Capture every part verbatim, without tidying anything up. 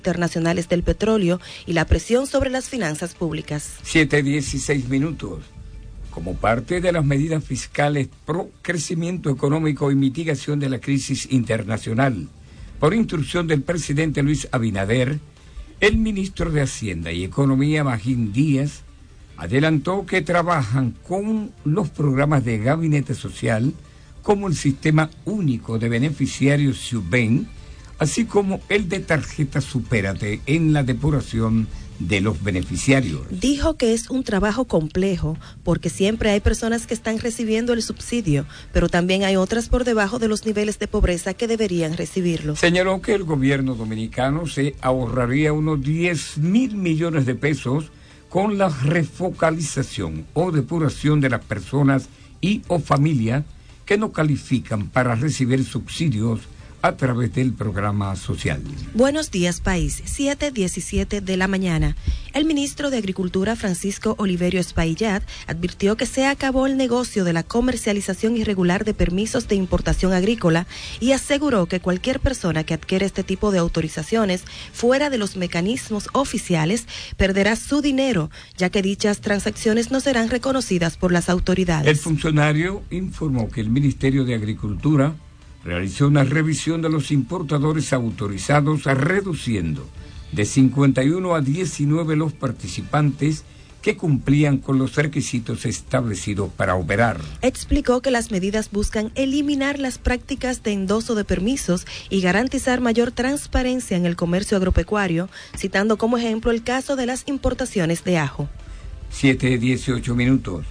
internacionales del petróleo y la presión sobre las finanzas públicas. siete dieciséis minutos. Como parte de las medidas fiscales pro crecimiento económico y mitigación de la crisis internacional, por instrucción del presidente Luis Abinader, el ministro de Hacienda y Economía, Magín Díaz, adelantó que trabajan con los programas de gabinete social, como el Sistema Único de Beneficiarios SUBEN, así como el de Tarjeta Supérate en la depuración de los beneficiarios. Dijo que es un trabajo complejo porque siempre hay personas que están recibiendo el subsidio, pero también hay otras por debajo de los niveles de pobreza que deberían recibirlo. Señaló que el gobierno dominicano se ahorraría unos diez mil millones de pesos con la refocalización o depuración de las personas y o familias que no califican para recibir subsidios a través del programa social. Buenos días, país. siete diecisiete de la mañana. El ministro de Agricultura, Francisco Oliverio Espaillat, advirtió que se acabó el negocio de la comercialización irregular de permisos de importación agrícola y aseguró que cualquier persona que adquiere este tipo de autorizaciones fuera de los mecanismos oficiales perderá su dinero, ya que dichas transacciones no serán reconocidas por las autoridades. El funcionario informó que el Ministerio de Agricultura realizó una revisión de los importadores autorizados, reduciendo de cincuenta y uno a diecinueve los participantes que cumplían con los requisitos establecidos para operar. Explicó que las medidas buscan eliminar las prácticas de endoso de permisos y garantizar mayor transparencia en el comercio agropecuario, citando como ejemplo el caso de las importaciones de ajo. siete dieciocho minutos.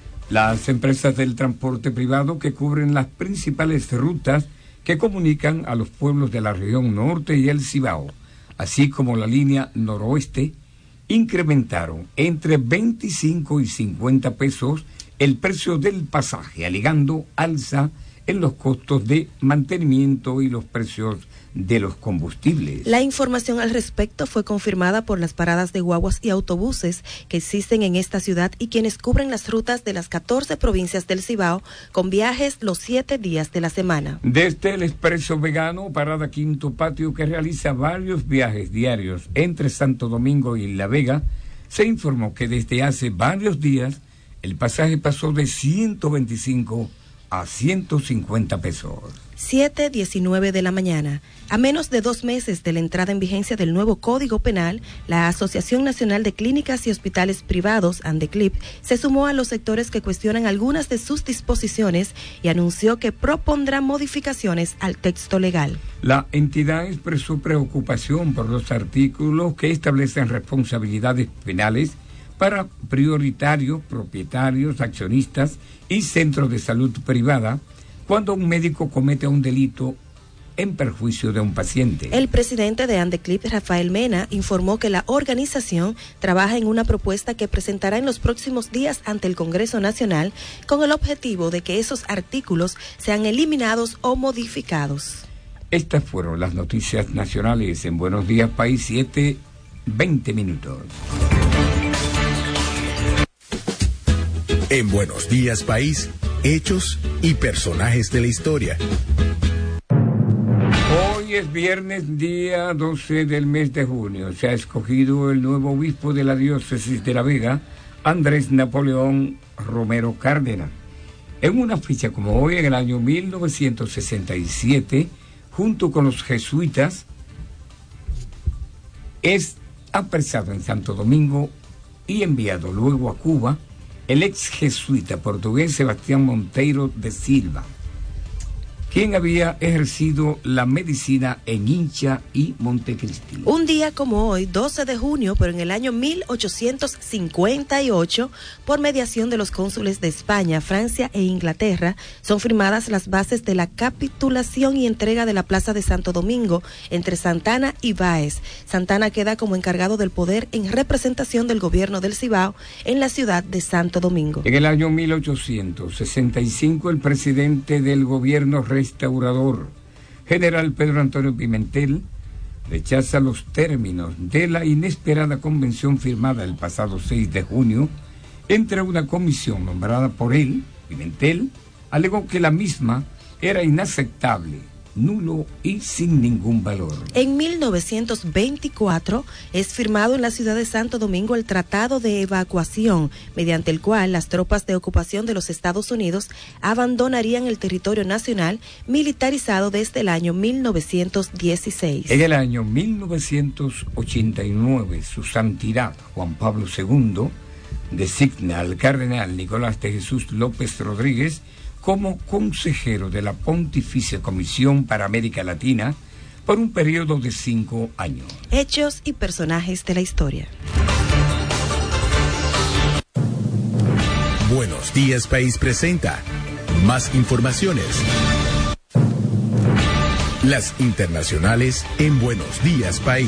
Las empresas del transporte privado que cubren las principales rutas que comunican a los pueblos de la región norte y el Cibao, así como la línea noroeste, incrementaron entre veinticinco y cincuenta pesos el precio del pasaje, alegando alza en los costos de mantenimiento y los precios de los combustibles. La información al respecto fue confirmada por las paradas de guaguas y autobuses que existen en esta ciudad y quienes cubren las rutas de las catorce provincias del Cibao con viajes los siete días de la semana. Desde el Expreso Vegano, parada Quinto Patio, que realiza varios viajes diarios entre Santo Domingo y La Vega, se informó que desde hace varios días el pasaje pasó de ciento veinticinco a ciento cincuenta pesos. siete diecinueve de la mañana. A menos de dos meses de la entrada en vigencia del nuevo Código Penal, la Asociación Nacional de Clínicas y Hospitales Privados, ANDECLIP, se sumó a los sectores que cuestionan algunas de sus disposiciones y anunció que propondrá modificaciones al texto legal. La entidad expresó preocupación por los artículos que establecen responsabilidades penales para prioritarios, propietarios, accionistas y centros de salud privada cuando un médico comete un delito en perjuicio de un paciente. El presidente de ANDECLIP, Rafael Mena, informó que la organización trabaja en una propuesta que presentará en los próximos días ante el Congreso Nacional con el objetivo de que esos artículos sean eliminados o modificados. Estas fueron las noticias nacionales en Buenos Días País, siete veinte minutos. En Buenos Días País, hechos y personajes de la historia. Hoy es viernes, día doce del mes de junio. Se ha escogido el nuevo obispo de la diócesis de La Vega, Andrés Napoleón Romero Cárdenas. En una fecha como hoy, en el año mil novecientos sesenta y siete, junto con los jesuitas, es apresado en Santo Domingo y enviado luego a Cuba el ex jesuita portugués Sebastián Monteiro de Silva, quien había ejercido la medicina en Hincha y Montecristi. Un día como hoy, doce de junio, pero en el año mil ochocientos cincuenta y ocho, por mediación de los cónsules de España, Francia e Inglaterra, son firmadas las bases de la capitulación y entrega de la Plaza de Santo Domingo entre Santana y Báez. Santana queda como encargado del poder en representación del gobierno del Cibao en la ciudad de Santo Domingo. En el año mil ochocientos sesenta y cinco, el presidente del gobierno restaurador, general Pedro Antonio Pimentel, rechaza los términos de la inesperada convención firmada el pasado seis de junio entre una comisión nombrada por él. Pimentel alegó que la misma era inaceptable nulo y sin ningún valor. En mil novecientos veinticuatro es firmado en la ciudad de Santo Domingo el Tratado de Evacuación, mediante el cual las tropas de ocupación de los Estados Unidos abandonarían el territorio nacional militarizado desde el año mil novecientos dieciséis. En el año mil novecientos ochenta y nueve, su santidad Juan Pablo segundo designa al cardenal Nicolás de Jesús López Rodríguez como consejero de la Pontificia Comisión para América Latina por un periodo de cinco años. Hechos y personajes de la historia. Buenos Días País presenta más informaciones. Las internacionales en Buenos Días País.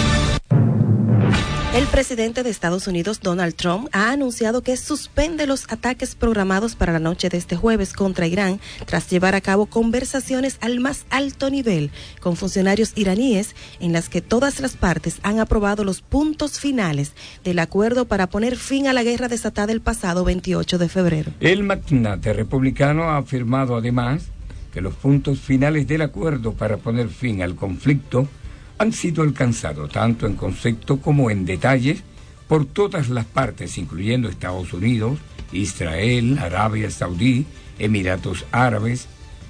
El presidente de Estados Unidos, Donald Trump, ha anunciado que suspende los ataques programados para la noche de este jueves contra Irán, tras llevar a cabo conversaciones al más alto nivel con funcionarios iraníes, en las que todas las partes han aprobado los puntos finales del acuerdo para poner fin a la guerra desatada el pasado veintiocho de febrero. El magnate republicano ha afirmado además que los puntos finales del acuerdo para poner fin al conflicto han sido alcanzados tanto en concepto como en detalles por todas las partes, incluyendo Estados Unidos, Israel, Arabia Saudí, Emiratos Árabes,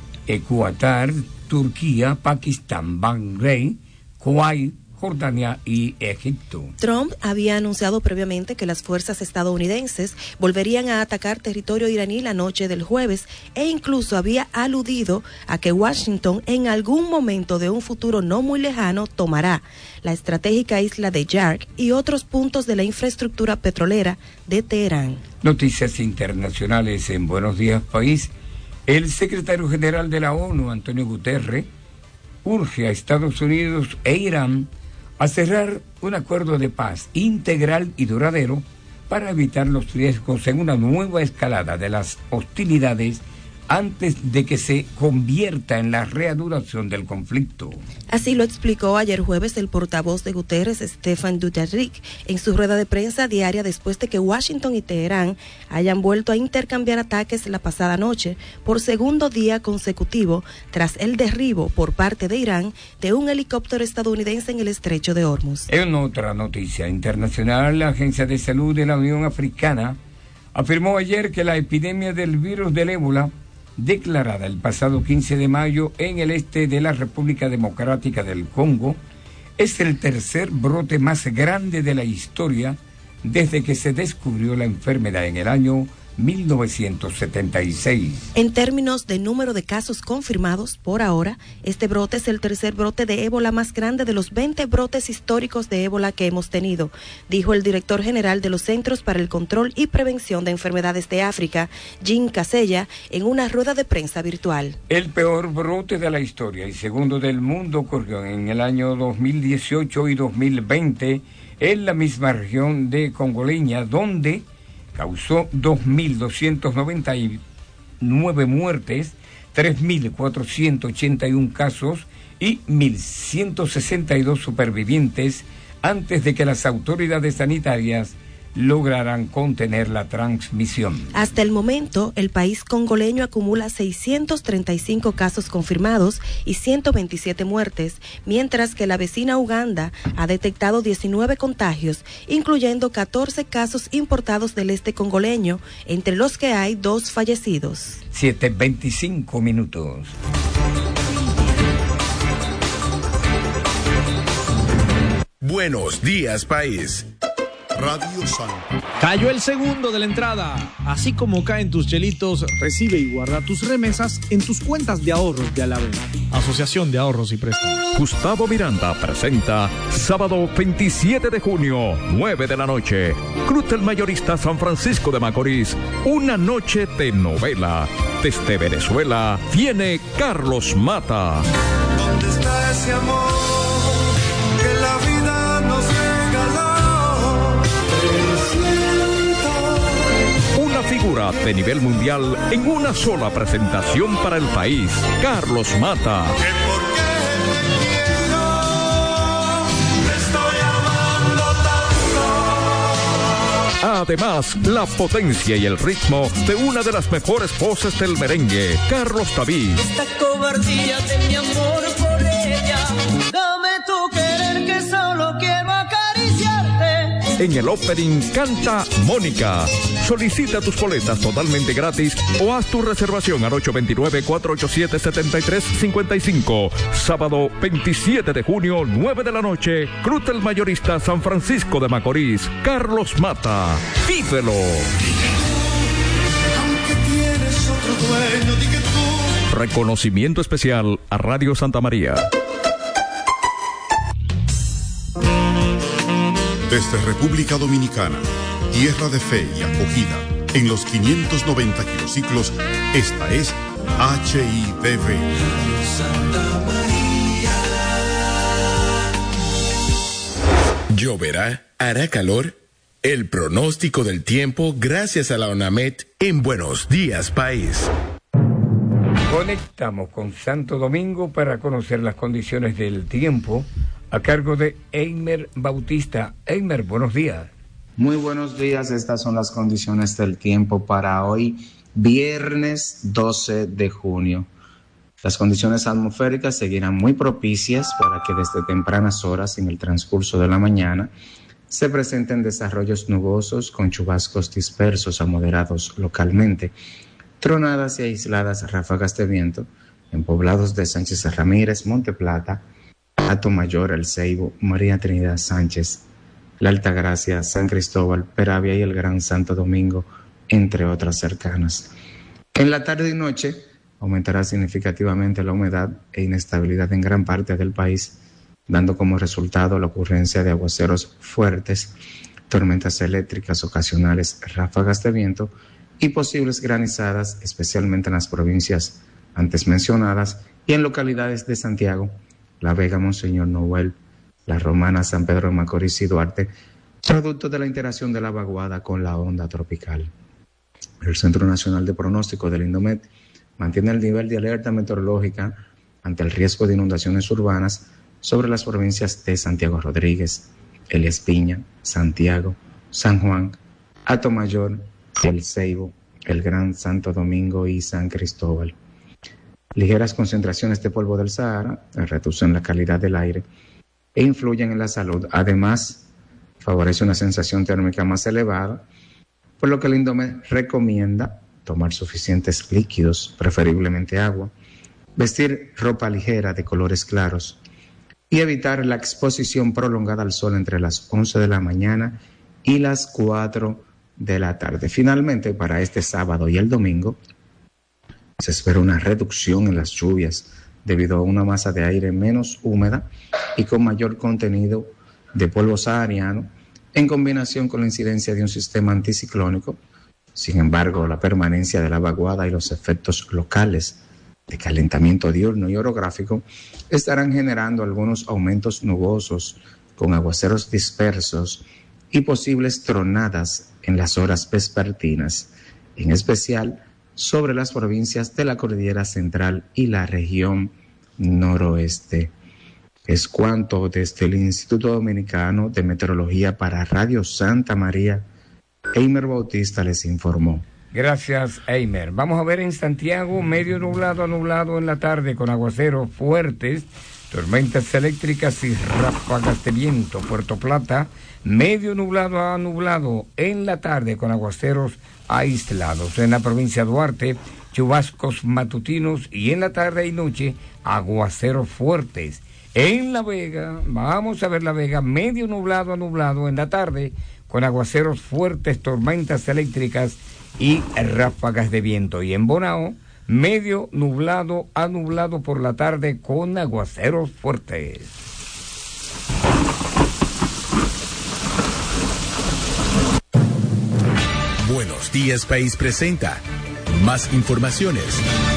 Ecuador, Turquía, Pakistán, Bahrein, Kuwait, Jordania y Egipto. Trump había anunciado previamente que las fuerzas estadounidenses volverían a atacar territorio iraní la noche del jueves e incluso había aludido a que Washington en algún momento de un futuro no muy lejano tomará la estratégica isla de Yark y otros puntos de la infraestructura petrolera de Teherán. Noticias internacionales en Buenos Días País. El secretario general de la ONU, Antonio Guterres, urge a Estados Unidos e Irán a cerrar un acuerdo de paz integral y duradero para evitar los riesgos en una nueva escalada de las hostilidades antes de que se convierta en la reanudación del conflicto. Así lo explicó ayer jueves el portavoz de Guterres, Stefan Dujarric, en su rueda de prensa diaria después de que Washington y Teherán hayan vuelto a intercambiar ataques la pasada noche por segundo día consecutivo tras el derribo por parte de Irán de un helicóptero estadounidense en el estrecho de Hormuz. En otra noticia internacional, la Agencia de Salud de la Unión Africana afirmó ayer que la epidemia del virus del ébola, declarada el pasado quince de mayo en el este de la República Democrática del Congo, es el tercer brote más grande de la historia desde que se descubrió la enfermedad en el año mil novecientos setenta y seis. En términos de número de casos confirmados, por ahora, este brote es el tercer brote de ébola más grande de los veinte brotes históricos de ébola que hemos tenido, dijo el director general de los Centros para el Control y Prevención de Enfermedades de África, Jean Casella, en una rueda de prensa virtual. El peor brote de la historia y segundo del mundo ocurrió en el año dos mil dieciocho y dos mil veinte en la misma región de Congoleña, donde causó dos mil doscientos noventa y nueve muertes, tres mil cuatrocientos ochenta y uno casos y mil ciento sesenta y dos supervivientes antes de que las autoridades sanitarias lograran contener la transmisión. Hasta el momento, el país congoleño acumula seiscientos treinta y cinco casos confirmados y ciento veintisiete muertes, mientras que la vecina Uganda ha detectado diecinueve contagios, incluyendo catorce casos importados del este congoleño, entre los que hay dos fallecidos. siete veinticinco minutos. Buenos Días País. Radio San. Cayó el segundo de la entrada. Así como caen tus chelitos, recibe y guarda tus remesas en tus cuentas de ahorros de Alavés. Asociación de Ahorros y Préstamos. Gustavo Miranda presenta sábado veintisiete de junio, nueve de la noche. Cruz del Mayorista San Francisco de Macorís. Una noche de novela. Desde Venezuela viene Carlos Mata. ¿Dónde está ese amor que la vida nos regaló? Una figura de nivel mundial en una sola presentación para el país. Carlos Mata. Que porque te quiero, te estoy amando tanto. Además, la potencia y el ritmo de una de las mejores voces del merengue, Carlos David. Esta cobardía de mi amor por ella, dame tu querer que solo quiero acariciarte. En el opening canta Mónica. Solicita tus boletas totalmente gratis o haz tu reservación al ocho dos nueve, cuatro ocho siete, siete tres cinco cinco. Sábado veintisiete de junio, nueve de la noche, Cruz del Mayorista San Francisco de Macorís. Carlos Mata. Vívelo. Aunque tienes otro dueño, di que tú. Reconocimiento especial a Radio Santa María. Desde República Dominicana, tierra de fe y acogida, en los quinientos noventa kilociclos, esta es H I D V. ¿Lloverá? ¿Hará calor? El pronóstico del tiempo gracias a la ONAMED en Buenos Días País. Conectamos con Santo Domingo para conocer las condiciones del tiempo a cargo de Eimer Bautista. Eimer, buenos días. Muy buenos días, estas son las condiciones del tiempo para hoy, viernes doce de junio. Las condiciones atmosféricas seguirán muy propicias para que desde tempranas horas en el transcurso de la mañana se presenten desarrollos nubosos con chubascos dispersos a moderados localmente, tronadas y aisladas ráfagas de viento en poblados de Sánchez Ramírez, Monte Plata, Atomayor, El Ceibo, María Trinidad Sánchez, La Altagracia, San Cristóbal, Peravia y el Gran Santo Domingo, entre otras cercanas. En la tarde y noche aumentará significativamente la humedad e inestabilidad en gran parte del país, dando como resultado la ocurrencia de aguaceros fuertes, tormentas eléctricas ocasionales, ráfagas de viento y posibles granizadas, especialmente en las provincias antes mencionadas y en localidades de Santiago, La Vega, Monseñor Noel, La Romana, San Pedro de Macorís y Duarte, producto de la interacción de la vaguada con la onda tropical. El Centro Nacional de Pronóstico del INDOMET mantiene el nivel de alerta meteorológica ante el riesgo de inundaciones urbanas sobre las provincias de Santiago Rodríguez, Elías Piña, Santiago, San Juan, Atomayor, El Ceibo, el Gran Santo Domingo y San Cristóbal. Ligeras concentraciones de polvo del Sahara reducen la calidad del aire e influyen en la salud. Además, favorece una sensación térmica más elevada, por lo que el INDOMET recomienda tomar suficientes líquidos, preferiblemente agua, vestir ropa ligera de colores claros y evitar la exposición prolongada al sol entre las once de la mañana y las cuatro de la tarde. Finalmente, para este sábado y el domingo, se espera una reducción en las lluvias debido a una masa de aire menos húmeda y con mayor contenido de polvo sahariano, en combinación con la incidencia de un sistema anticiclónico. Sin embargo, la permanencia de la vaguada y los efectos locales de calentamiento diurno y orográfico estarán generando algunos aumentos nubosos con aguaceros dispersos y posibles tronadas en las horas vespertinas, en especial sobre las provincias de la Cordillera Central y la región noroeste. Es cuanto desde el Instituto Dominicano de Meteorología para Radio Santa María, Eimer Bautista les informó. Gracias, Eimer. Vamos a ver en Santiago, medio nublado a nublado en la tarde con aguaceros fuertes, tormentas eléctricas y ráfagas de viento. Puerto Plata, medio nublado a nublado en la tarde con aguaceros aislados. En la provincia de Duarte, chubascos matutinos y en la tarde y noche aguaceros fuertes. En La Vega, vamos a ver La Vega, medio nublado a nublado en la tarde con aguaceros fuertes, tormentas eléctricas y ráfagas de viento. Y en Bonao, medio nublado a nublado por la tarde con aguaceros fuertes. Buenos Días País presenta más informaciones,